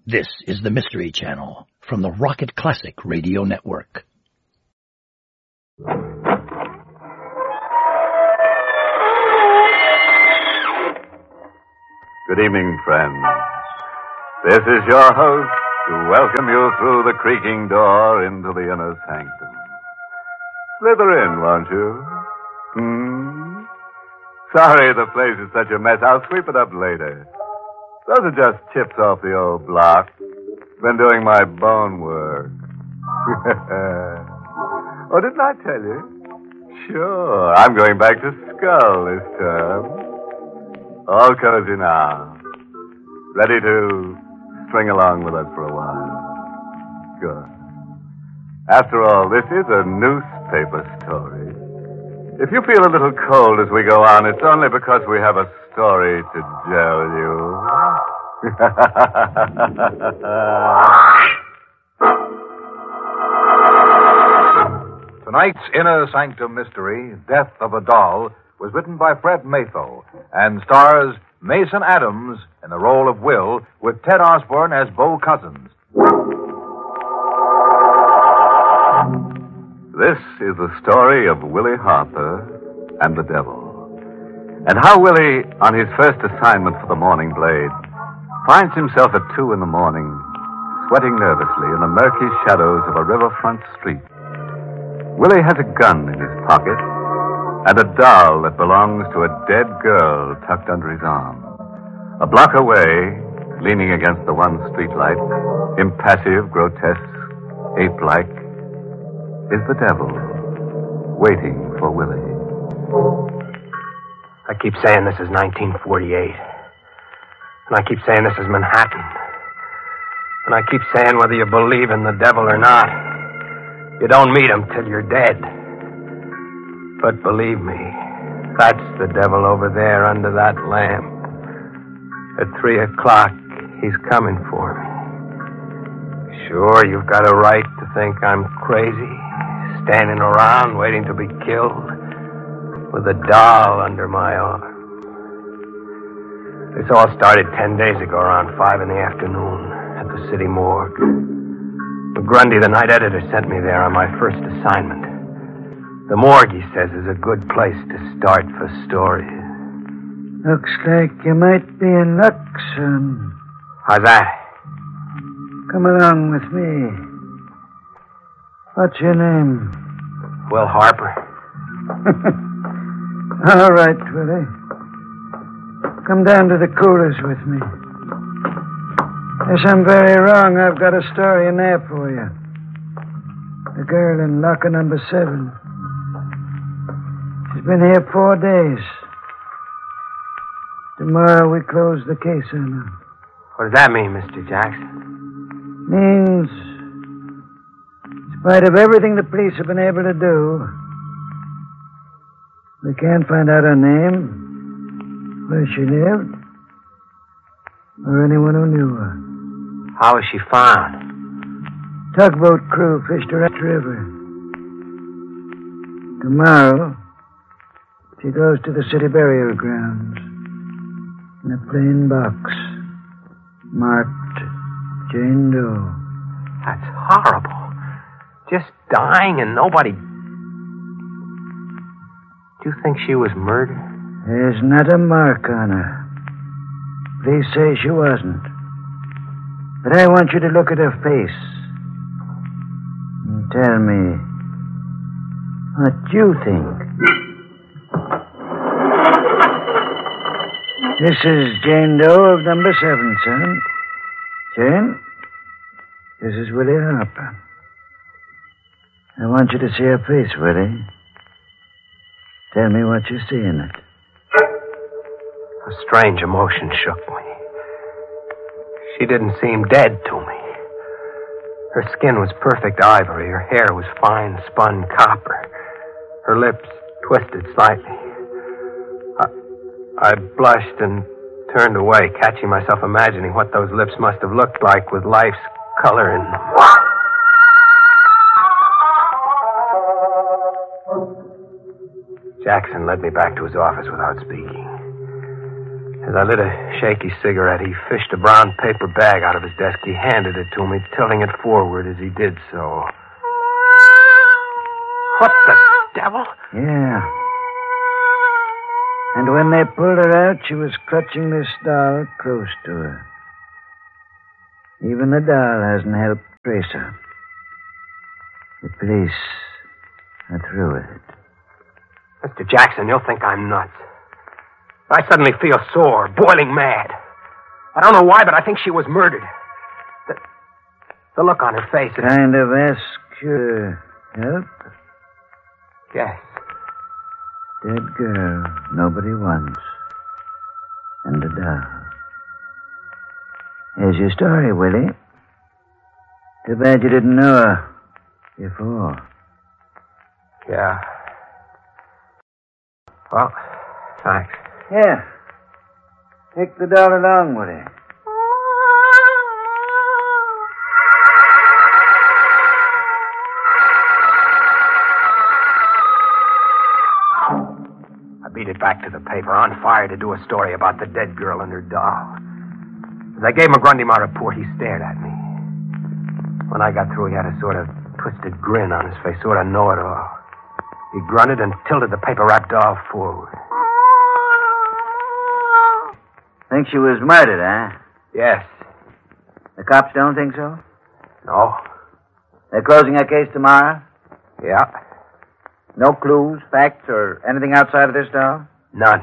This is the Mystery Channel from the Rocket Classic Radio Network. Good evening, friends. This is your host to welcome you through the creaking door into the inner sanctum. Slither in, won't you? Sorry the place is such a mess. I'll sweep it up later. Those are just chips off the old block. Been doing my bone work. Oh, didn't I tell you? Sure, I'm going back to Skull this term. All cozy now. Ready to string along with us for a while. Good. After all, this is a newspaper story. If you feel a little cold as we go on, it's only because we have a story to tell you. Tonight's Inner Sanctum Mystery, Death of a Doll, was written by Fred Matho and stars Mason Adams in the role of Will, with Ted Osborne as Bo Cousins. This is the story of Willie Harper and the devil, and how Willie, on his first assignment for the Morning Blade, finds himself at 2 a.m, sweating nervously in the murky shadows of a riverfront street. Willie has a gun in his pocket and a doll that belongs to a dead girl tucked under his arm. A block away, leaning against the one streetlight, impassive, grotesque, ape-like, is the devil, waiting for Willie. I keep saying this is 1948. And I keep saying this is Manhattan. And I keep saying whether you believe in the devil or not, you don't meet him till you're dead. But believe me, that's the devil over there under that lamp. At 3 o'clock, he's coming for me. Sure, you've got a right to think I'm crazy, standing around waiting to be killed with a doll under my arm. This all started 10 days ago around 5 in the afternoon at the city morgue. McGrundy, the night editor, sent me there on my first assignment. The morgue, he says, is a good place to start for stories. Looks like you might be in luck, son. How's that? Come along with me. What's your name? Will Harper. All right, Willie. Come down to the coolers with me. Yes, I'm very wrong. I've got a story in there for you. The girl in locker number 7. She's been here 4 days. Tomorrow we close the case on her. What does that mean, Mr. Jackson? Means, in spite of everything the police have been able to do, we can't find out her name, where she lived, or anyone who knew her. How was she found? Tugboat crew fished her up the river. Tomorrow, she goes to the city burial grounds in a plain box marked Jane Doe. That's horrible. Just dying and nobody... Do you think she was murdered? There's not a mark on her. Police say she wasn't. But I want you to look at her face and tell me what you think. This is Jane Doe of number 7, son. Jane, this is Willie Harper. I want you to see her face, Willie. Tell me what you see in it. A strange emotion shook me. She didn't seem dead to me. Her skin was perfect ivory. Her hair was fine spun copper. Her lips twisted slightly. I blushed and turned away, catching myself imagining what those lips must have looked like with life's color in them. Jackson led me back to his office without speaking. As I lit a shaky cigarette, he fished a brown paper bag out of his desk. He handed it to me, tilting it forward as he did so. What the devil? Yeah. And when they pulled her out, she was clutching this doll close to her. Even the doll hasn't helped trace her. The police are through with it. Mr. Jackson, you'll think I'm nuts. I suddenly feel sore, boiling mad. I don't know why, but I think she was murdered. The look on her face is... Kind of ask you to help? Yes. Dead girl nobody wants. And a doll. Here's your story, Willie. Too bad you didn't know her before. Yeah. Well, thanks. Here. Take the doll along, Willie. I beat it back to the paper, on fire to do a story about the dead girl and her doll. As I gave McGrundy my report, he stared at me. When I got through, he had a sort of twisted grin on his face, sort of know-it-all. He grunted and tilted the paper-wrapped doll forward. Think she was murdered, huh? Yes. The cops don't think so? No. They're closing her case tomorrow? Yeah. No clues, facts, or anything outside of this doll? None.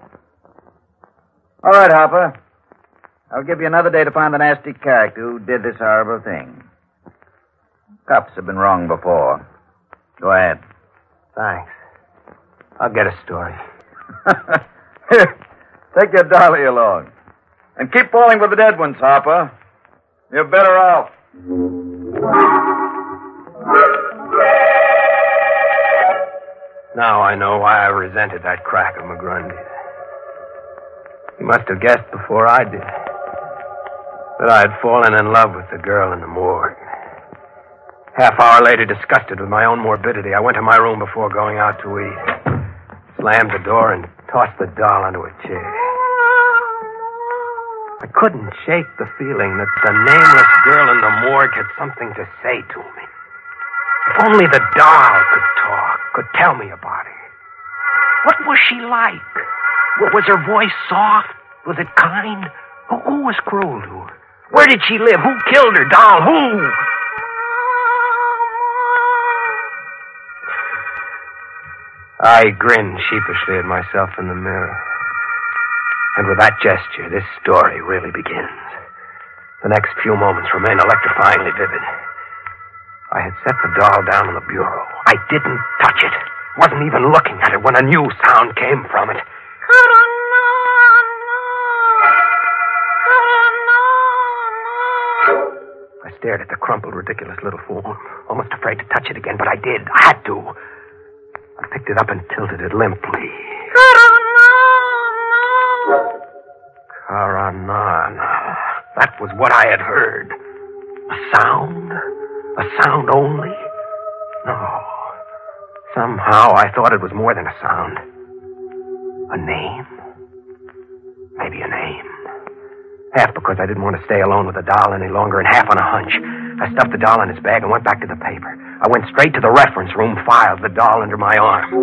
All right, Harper. I'll give you another day to find the nasty character who did this horrible thing. Cops have been wrong before. Go ahead. Thanks. I'll get a story. Here, take your dolly along. And keep falling for the dead ones, Harper. You're better off. Now I know why I resented that crack of McGrundy's. He must have guessed before I did that I had fallen in love with the girl in the morgue. Half-hour later, disgusted with my own morbidity, I went to my room before going out to eat. Slammed the door and tossed the doll onto a chair. I couldn't shake the feeling that the nameless girl in the morgue had something to say to me. If only the doll could talk, could tell me about her. What was she like? Was her voice soft? Was it kind? Who was cruel to her? Where did she live? Who killed her? Doll, who? I grinned sheepishly at myself in the mirror. And with that gesture, this story really begins. The next few moments remain electrifyingly vivid. I had set the doll down on the bureau. I didn't touch it. Wasn't even looking at it when a new sound came from it. I stared at the crumpled, ridiculous little form, almost afraid to touch it again, but I did. I had to. I picked it up and tilted it limply. Karanana. That was what I had heard. A sound? A sound only? No. Somehow I thought it was more than a sound. A name? Maybe a name. Half because I didn't want to stay alone with the doll any longer, and half on a hunch. I stuffed the doll in his bag and went back to the paper. I went straight to the reference room, filed the doll under my arm.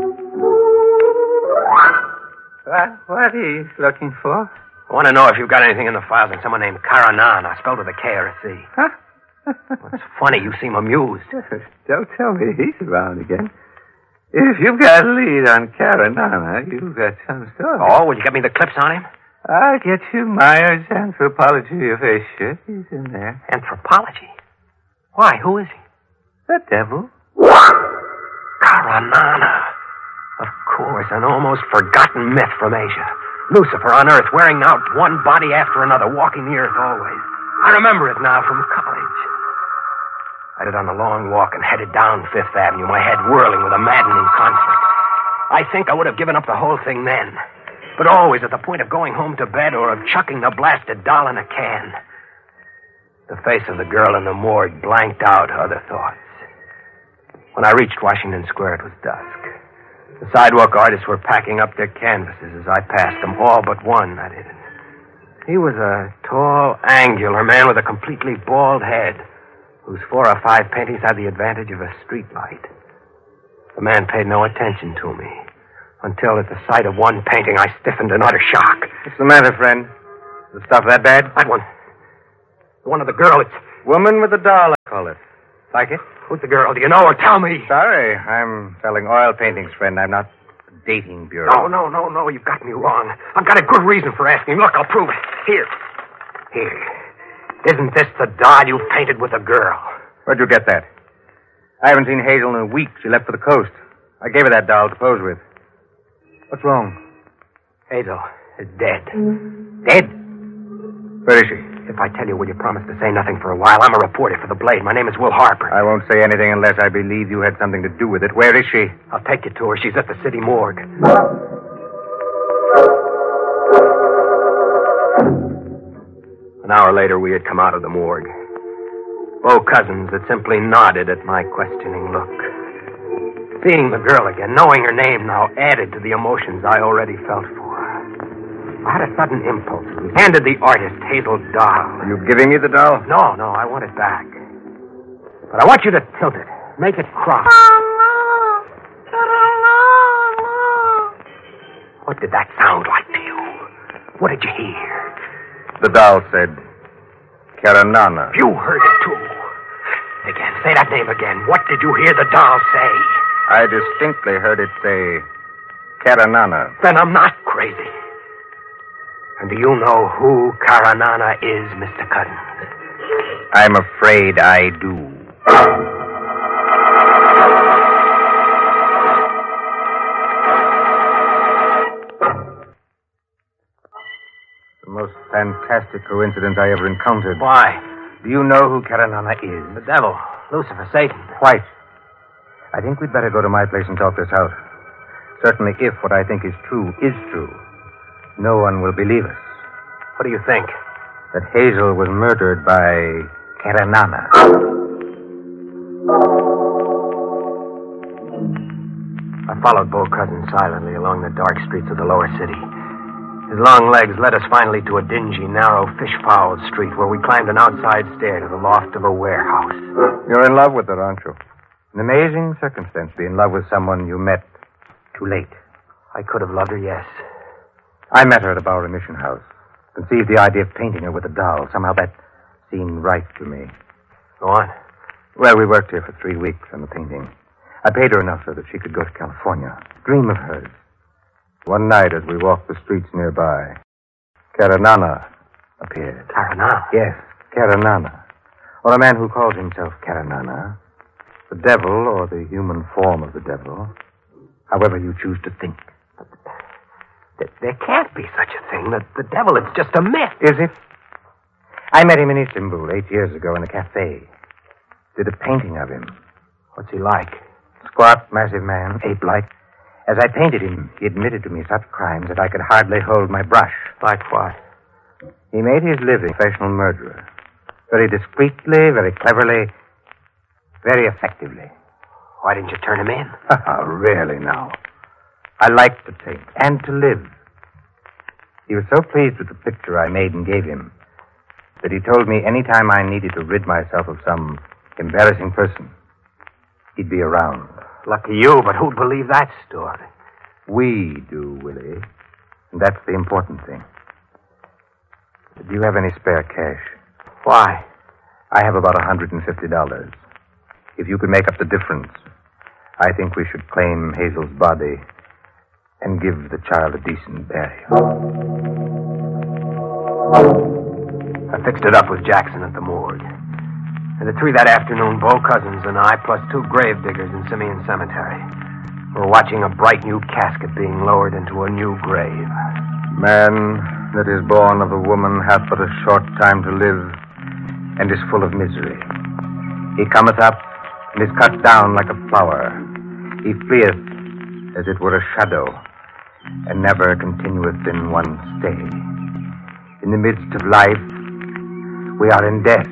What are you looking for? I want to know if you've got anything in the files on someone named Karanana, spelled with a K or a C. Huh? It's funny, you seem amused. Don't tell me he's around again. If you've got a lead on Karanana, you've got some story. Oh, will you get me the clips on him? I'll get you Myers' Anthropology of Asia. He's in there. Anthropology? Why, who is he? The devil. Karanana. Of course, an almost forgotten myth from Asia. Lucifer on Earth, wearing out one body after another, walking the earth always. I remember it now from college. I did on a long walk and headed down Fifth Avenue, my head whirling with a maddening conflict. I think I would have given up the whole thing then, but always at the point of going home to bed or of chucking the blasted doll in a can. The face of the girl in the morgue blanked out other thoughts. When I reached Washington Square, it was dusk. The sidewalk artists were packing up their canvases as I passed them, all but one, that is. He was a tall, angular man with a completely bald head, whose 4 or 5 paintings had the advantage of a street light. The man paid no attention to me, until at the sight of one painting I stiffened in utter shock. What's the matter, friend? Is the stuff that bad? That one. The one of the girl, it's... Woman with a doll, I call it. Like it? Who's the girl? Do you know her? Tell me. Sorry, I'm selling oil paintings, friend. I'm not a dating bureau. No, you've got me wrong. I've got a good reason for asking. Look, I'll prove it. Here. Isn't this the doll you painted with a girl? Where'd you get that? I haven't seen Hazel in a week. She left for the coast. I gave her that doll to pose with. What's wrong? Hazel is dead. Dead? Where is she? If I tell you, will you promise to say nothing for a while? I'm a reporter for The Blade. My name is Will Harper. I won't say anything unless I believe you had something to do with it. Where is she? I'll take you to her. She's at the city morgue. An hour later, we had come out of the morgue. Bo Cousins had simply nodded at my questioning look. Seeing the girl again, knowing her name now, added to the emotions I already felt for her. I had a sudden impulse. I handed the artist Hazel's doll. Are you giving me the doll? No, I want it back. But I want you to tilt it. Make it cross. What did that sound like to you? What did you hear? The doll said, Karanana. You heard it, too. Again, say that name again. What did you hear the doll say? I distinctly heard it say, Karanana. Then I'm not crazy. And do you know who Karanana is, Mr. Cousins? I'm afraid I do. The most fantastic coincidence I ever encountered. Why? Do you know who Karanana is? The devil. Lucifer, Satan. Quite. I think we'd better go to my place and talk this out. Certainly, if what I think is true, no one will believe us. What do you think? That Hazel was murdered by Karanana. I followed Bo Cousins silently along the dark streets of the lower city. His long legs led us finally to a dingy, narrow, fish-fouled street where we climbed an outside stair to the loft of a warehouse. You're in love with her, aren't you? An amazing circumstance to be in love with someone you met too late. I could have loved her, yes. I met her at a Bowery Mission House. Conceived the idea of painting her with a doll. Somehow that seemed right to me. Go on. Well, we worked here for 3 weeks on the painting. I paid her enough so that she could go to California. Dream of hers. One night as we walked the streets nearby, Karanana appeared. Karanana? Yes, Karanana. Or a man who calls himself Karanana. The devil, or the human form of the devil. However you choose to think. There can't be such a thing. The devil, it's just a myth. Is it? I met him in Istanbul 8 years ago in a cafe. Did a painting of him. What's he like? Squat, massive man, ape-like. As I painted him, he admitted to me such crimes that I could hardly hold my brush. Like what? He made his living a professional murderer. Very discreetly, very cleverly, very effectively. Why didn't you turn him in? Really now. I like to paint and to live. He was so pleased with the picture I made and gave him that he told me any time I needed to rid myself of some embarrassing person, he'd be around. Lucky you, but who'd believe that story? We do, Willie. And that's the important thing. Do you have any spare cash? Why? I have about $150. If you could make up the difference, I think we should claim Hazel's body and give the child a decent burial. I fixed it up with Jackson at the morgue. And at 3 that afternoon, Bo Cousins and I, plus 2 grave diggers in Simeon Cemetery, were watching a bright new casket being lowered into a new grave. Man that is born of a woman hath but a short time to live, and is full of misery. He cometh up, and is cut down like a flower. He fleeth as it were a shadow, and never continueth in one stay. In the midst of life, we are in death.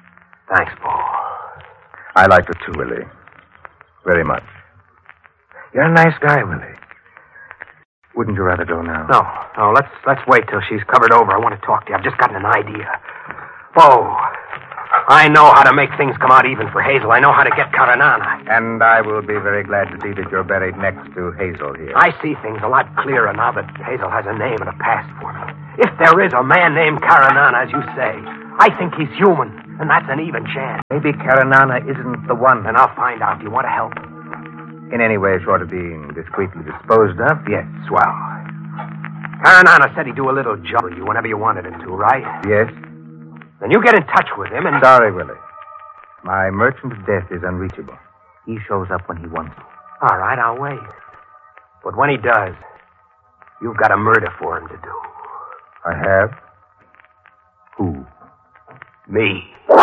Thanks, Bo. I like it too, Willie. Very much. You're a nice guy, Willie. Wouldn't you rather go now? No. Let's wait till she's covered over. I want to talk to you. I've just gotten an idea. Oh, I know how to make things come out even for Hazel. I know how to get Karanana. And I will be very glad to see that you're buried next to Hazel here. I see things a lot clearer now that Hazel has a name and a past for me. If there is a man named Karanana, as you say, I think he's human, and that's an even chance. Maybe Karanana isn't the one. And I'll find out. Do you want to help? In any way short of being discreetly disposed of, yes. Swell. Karanana said he'd do a little job for you whenever you wanted him to, right? Yes. Then you get in touch with him and... Sorry, Willie. My merchant of death is unreachable. He shows up when he wants to. All right, I'll wait. But when he does, you've got a murder for him to do. I have? Who? Me.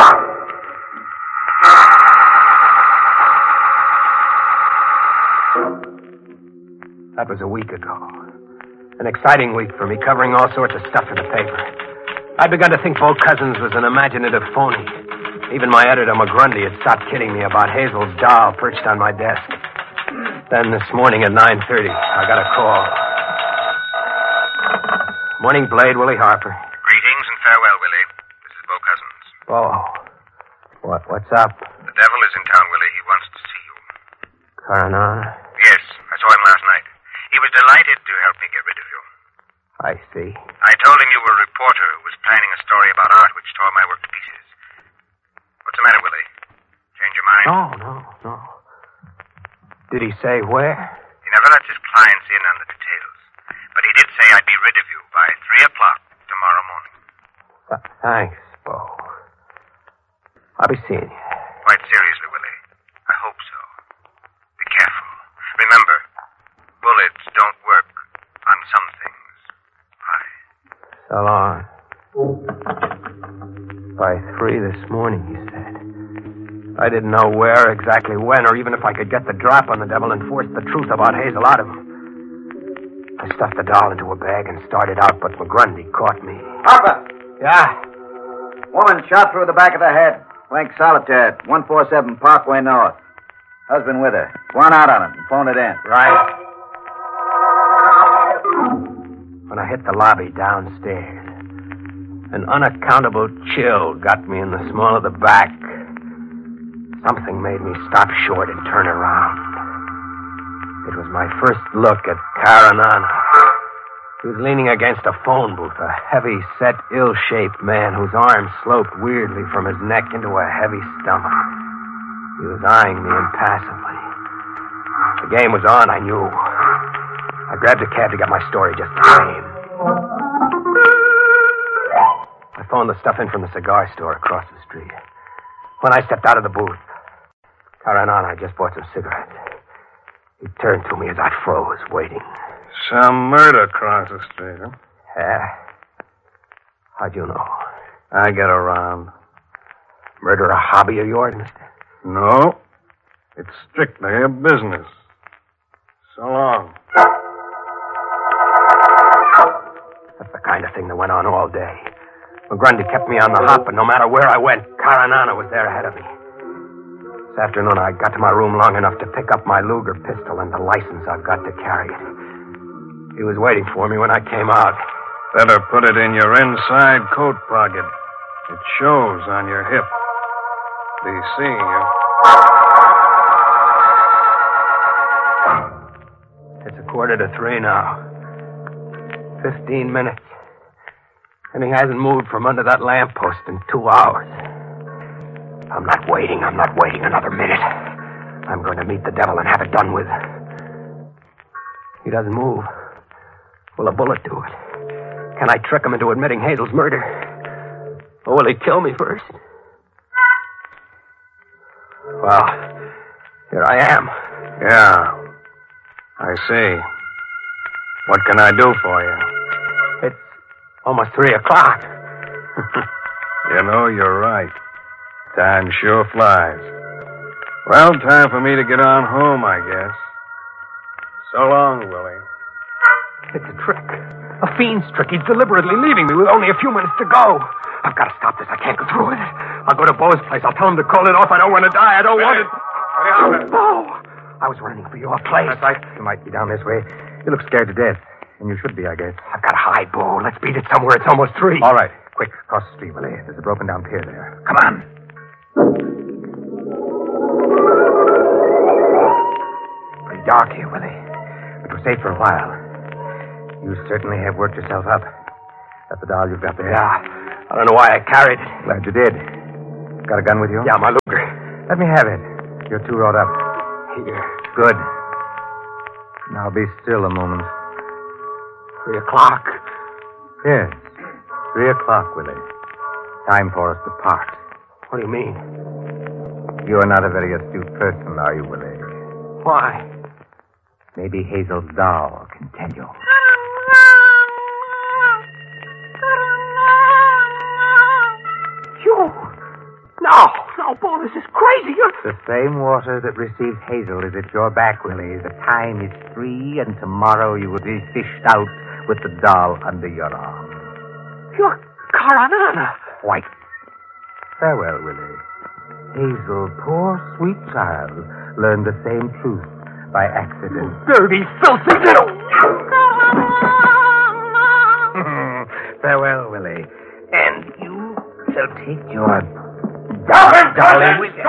That was a week ago. An exciting week for me, covering all sorts of stuff in the paper. I'd begun to think Bo Cousins was an imaginative phony. Even my editor, McGrundy, had stopped kidding me about Hazel's doll perched on my desk. Then this morning at 9:30, I got a call. Morning, Blade, Willie Harper. Greetings and farewell, Willie. This is Bo Cousins. Bo. What's up? The devil is in town, Willie. He wants to see you. Karanana? Yes, I saw him last night. He was delighted to help me get rid of you. I see. I told him you were a reporter who was planning a story about art which tore my work to pieces. What's the matter, Willie? Change your mind? No. Did he say where? He never lets his clients in on the details. But he did say I'd be rid of you by 3 o'clock tomorrow morning. Thanks, Bo. I'll be seeing you. Quite seriously, Willie. I hope so. Be careful. Remember, bullets don't work on some things. Bye. So long. By 3 this morning, he said. I didn't know where, exactly when, or even if I could get the drop on the devil and force the truth about Hazel out of him. I stuffed the doll into a bag and started out, but McGrundy caught me. Harper! Yeah? Woman shot through the back of the head. Blank solitaire, 147 Parkway North. Husband with her. One out on it and phone it in. Right. When I hit the lobby downstairs, an unaccountable chill got me in the small of the back. Something made me stop short and turn around. It was my first look at Karanana. He was leaning against a phone booth, a heavy-set, ill-shaped man whose arms sloped weirdly from his neck into a heavy stomach. He was eyeing me impassively. The game was on, I knew. I grabbed a cab to get my story just the same. I phoned the stuff in from the cigar store across the street. When I stepped out of the booth, Karanana just bought some cigarettes. He turned to me as I froze, waiting. Some murder across the street, huh? Yeah? How'd you know? I get around. Murder a hobby of yours, mister? No. It's strictly a business. So long. That's the kind of thing that went on all day. McGrundy kept me on the hop, and no matter where I went, Karanana was there ahead of me. This afternoon, I got to my room long enough to pick up my Luger pistol and the license I've got to carry it. He was waiting for me when I came out. Better put it in your inside coat pocket. It shows on your hip. Be seeing you. It's 2:45 now. 15 minutes. And he hasn't moved from under that lamppost in 2 hours. I'm not waiting another minute. I'm going to meet the devil and have it done with. He doesn't move. Will a bullet do it? Can I trick him into admitting Hazel's murder? Or will he kill me first? Well, here I am. Yeah. I see. What can I do for you? It's almost 3 o'clock. You know, you're right. Time sure flies. Well, time for me to get on home, I guess. So long, Willie. It's a trick. A fiend's trick. He's deliberately leaving me with only a few minutes to go. I've got to stop this. I can't go through with it. I'll go to Bo's place. I'll tell him to call it off. I don't want to die. I don't want it. What happened? Bo! I was running for your place. That's right. You might be down this way. You look scared to death. And you should be, I guess. I've got a high bow. Let's beat it somewhere. It's almost 3. All right. Quick, cross the street, Willie. There's a broken down pier there. Come on. Pretty dark here, Willie. But we're safe for a while. You certainly have worked yourself up. That's the doll you've got there. Yeah. I don't know why I carried it. Glad you did. Got a gun with you? Yeah, my Luger. Let me have it. You're too wrought up. Here. Good. Now be still a moment. 3 o'clock. Yes. 3 o'clock, Willie. Time for us to part. What do you mean? You are not a very astute person, are you, Willie? Why? Maybe Hazel's doll can tell you. You? No, Bo, this is crazy. You're... The same water that receives Hazel is at your back, Willie. The time is 3, and tomorrow you will be fished out with the doll under your arm. You're Karanana. Quite. Farewell, Willie. Hazel, poor sweet child, learned the same truth by accident. Dirty, filthy little... Farewell, Willie. And you shall take your dolly with you.